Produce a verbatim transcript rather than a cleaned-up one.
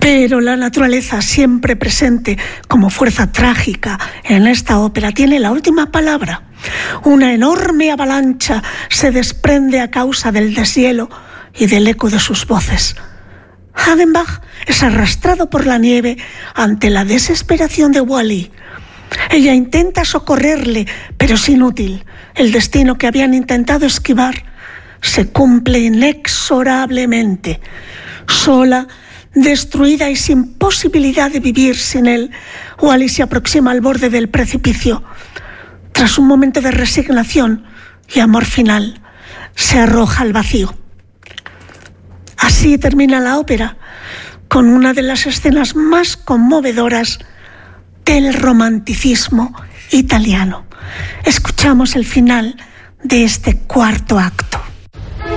Pero la naturaleza, siempre presente como fuerza trágica en esta ópera, tiene la última palabra. Una enorme avalancha se desprende a causa del deshielo y del eco de sus voces. Hagenbach es arrastrado por la nieve ante la desesperación de Wally. Ella intenta socorrerle, pero es inútil. El destino que habían intentado esquivar se cumple inexorablemente. Sola, destruida y sin posibilidad de vivir sin él, Wally se aproxima al borde del precipicio. Tras un momento de resignación y amor final, se arroja al vacío. Así termina la ópera, con una de las escenas más conmovedoras del romanticismo italiano. Escuchamos el final de este cuarto acto.